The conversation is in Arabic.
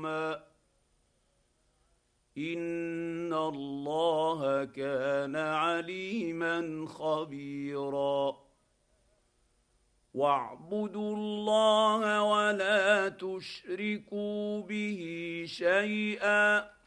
حطاما ان الله كان عليما خبيرا واعبدوا الله ولا تشركوا به شيئا